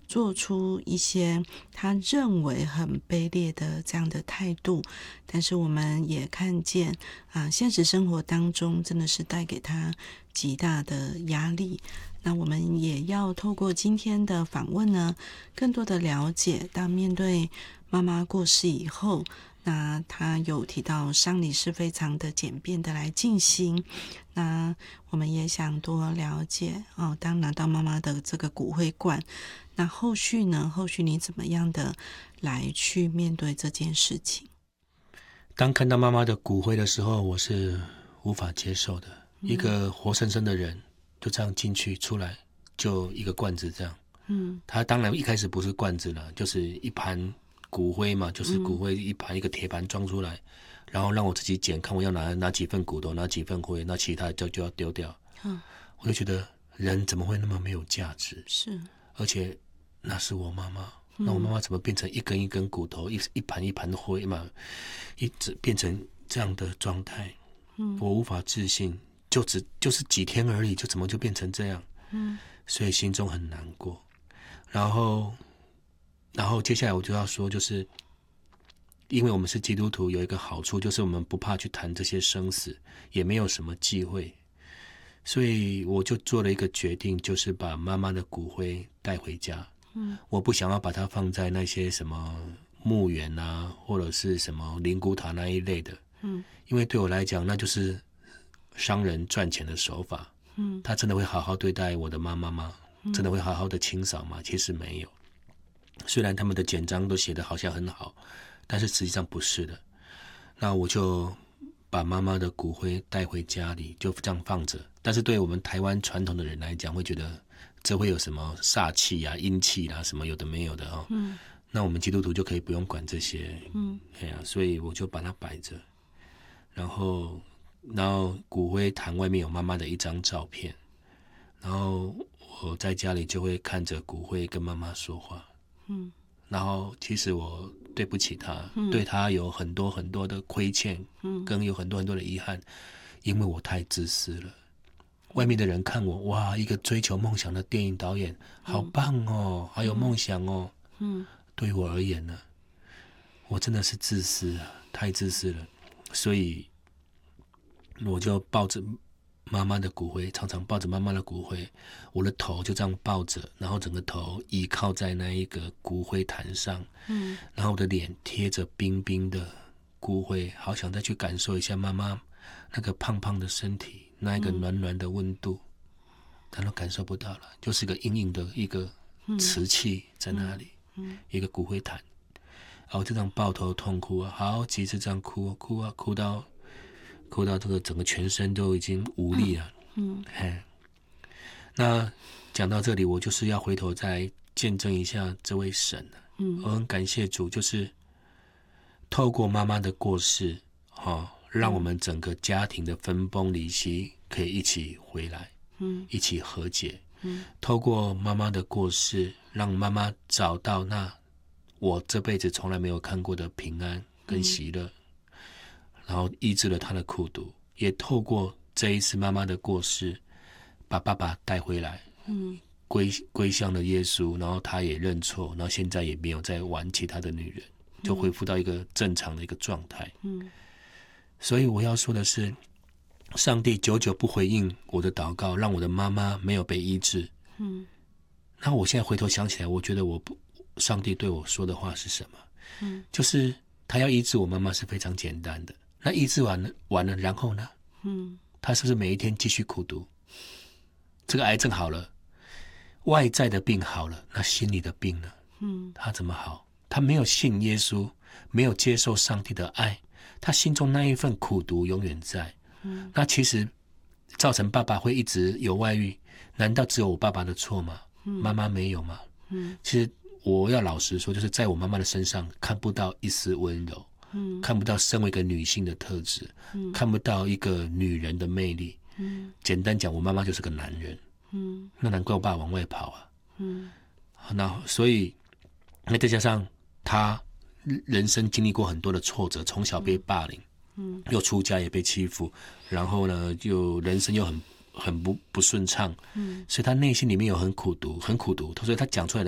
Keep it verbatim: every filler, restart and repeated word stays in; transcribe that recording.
做出一些他认为很卑劣的这样的态度，但是我们也看见啊，现实生活当中真的是带给他极大的压力。那我们也要透过今天的访问呢，更多的了解到面对妈妈过世以后，那他有提到丧礼是非常的简便的来进行，那我们也想多了解哦，当拿到妈妈的这个骨灰罐，那后续呢？后续你怎么样的来去面对这件事情？ 当看到妈妈的骨灰的时候，我是无法接受的。 嗯、 一个活生生的人就这样进去出来，就一个罐子这样。嗯，他当然一开始不是罐子了，就是一盘骨灰嘛，就是骨灰一盘一个铁盘装出来，然后让我自己捡，看我要拿哪几份骨头，哪几份灰，那其他就就要丢掉。嗯，我就觉得人怎么会那么没有价值？ 是，而且那是我妈妈。那我妈妈怎么变成一根一根骨头，一一盘一盘的灰嘛，一直变成这样的状态？嗯，我无法置信，就只就是几天而已，就怎么就变成这样？嗯，所以心中很难过。然后，然后接下来我就要说，就是因为我们是基督徒，有一个好处就是我们不怕去谈这些生死，也没有什么忌讳，所以我就做了一个决定，就是把妈妈的骨灰带回家。嗯，我不想要把它放在那些什么墓园啊，或者是什么灵骨塔那一类的。嗯，因为对我来讲，那就是商人赚钱的手法。嗯，他真的会好好对待我的妈妈吗？真的会好好的清扫吗？其实没有。虽然他们的简章都写得好像很好，但是实际上不是的。那我就把妈妈的骨灰带回家里，就这样放着。但是对我们台湾传统的人来讲，会觉得这会有什么煞气啊、阴气啊，什么有的没有的哦。嗯，那我们基督徒就可以不用管这些。嗯，哎呀，所以我就把它摆着，然后，然后骨灰坛外面有妈妈的一张照片，然后我在家里就会看着骨灰跟妈妈说话。嗯，然后其实我对不起她，嗯、对她有很多很多的亏欠，嗯，跟有很多很多的遗憾，因为我太自私了。外面的人看我，哇，一个追求梦想的电影导演，好棒哦，好有梦想哦。嗯，对于我而言呢，我真的是自私啊，太自私了，所以我就抱着妈妈的骨灰，常常抱着妈妈的骨灰，我的头就这样抱着，然后整个头倚靠在那一个骨灰坛上，嗯，然后我的脸贴着冰冰的骨灰，好想再去感受一下妈妈那个胖胖的身体，那一个暖暖的温度，但都感受不到了，就是一个硬硬的一个瓷器在那里，嗯嗯、一个骨灰坛，然后就这样抱头痛哭啊，好几次这样哭哭啊，哭到哭到这个整个全身都已经无力了。嗯，嘿，那讲到这里，我就是要回头再见证一下这位神。嗯，我很感谢主，就是透过妈妈的过世，哦，让我们整个家庭的分崩离析可以一起回来，嗯，一起和解。嗯，透过妈妈的过世，让妈妈找到那我这辈子从来没有看过的平安跟喜乐。嗯，然后医治了他的苦毒，也透过这一次妈妈的过世，把爸爸带回来，嗯，归归向了耶稣，然后他也认错，然后现在也没有再玩其他的女人，就恢复到一个正常的一个状态。嗯，所以我要说的是，上帝久久不回应我的祷告，让我的妈妈没有被医治。嗯，那我现在回头想起来，我觉得我不，上帝对我说的话是什么？嗯，就是他要医治我妈妈是非常简单的。那医治完了，完了，然后呢？嗯，他是不是每一天继续苦读？这个癌症好了，外在的病好了，那心里的病呢？嗯，他怎么好？他没有信耶稣，没有接受上帝的爱，他心中那一份苦毒永远在。嗯，那其实造成爸爸会一直有外遇，难道只有我爸爸的错吗？嗯，妈妈没有吗？嗯，其实我要老实说，就是在我妈妈的身上看不到一丝温柔。嗯，看不到身为一个女性的特质，嗯，看不到一个女人的魅力。嗯，简单讲，我妈妈就是个男人。嗯，那难怪我爸往外跑啊。嗯，那所以那再加上他人生经历过很多的挫折，从小被霸凌，嗯，又出家也被欺负，然后呢，又人生又很很不不顺畅。嗯，所以他内心里面有很苦毒，很苦毒，所以他讲出来的